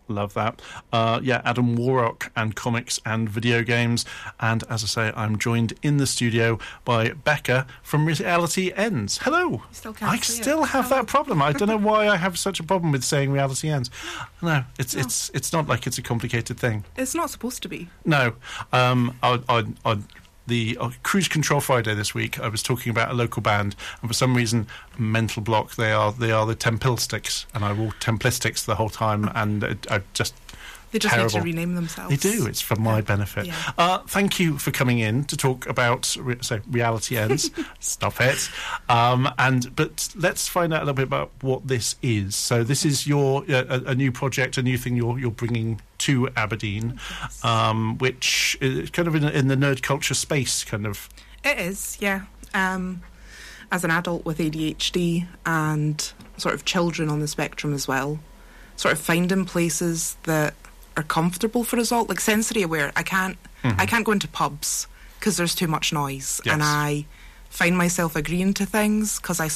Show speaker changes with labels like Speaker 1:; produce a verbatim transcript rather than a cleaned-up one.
Speaker 1: Love that. Uh, yeah, Adam Warrock and comics and video games. And as I say, I'm joined in the studio by Becca from Reality Ends. Hello.
Speaker 2: You still can't
Speaker 1: I
Speaker 2: see
Speaker 1: still
Speaker 2: it.
Speaker 1: have
Speaker 2: Hello.
Speaker 1: that problem. I don't know why I have such a problem with saying Reality Ends. No, it's
Speaker 2: No.
Speaker 1: it's it's not like it's a complicated thing.
Speaker 2: It's not supposed to be.
Speaker 1: No. Um, I, I, I, the uh, Cruise Control Friday this week, I was talking about a local band, and for some reason, mental block, they are they are the Templistics, and I wrote Templistics the whole time, and it, I just...
Speaker 2: They just
Speaker 1: Terrible.
Speaker 2: need to rename themselves.
Speaker 1: They do. It's for my
Speaker 2: Yeah.
Speaker 1: benefit.
Speaker 2: Yeah.
Speaker 1: Uh, thank you for coming in to talk about re- so Reality Ends. Stop it. Um, and but let's find out a little bit about what this is. So this is your uh, a, a new project, a new thing you're you're bringing to Aberdeen,
Speaker 2: Yes.
Speaker 1: um, which is kind of in, in the nerd culture space, kind of.
Speaker 2: It is, yeah. Um, as an adult with A D H D and sort of children on the spectrum as well, sort of finding places that are comfortable for us all, like sensory aware. I can't,
Speaker 1: Mhm.
Speaker 2: I can't go into pubs because there's too much noise,
Speaker 1: Yes.
Speaker 2: and I find myself agreeing to things because I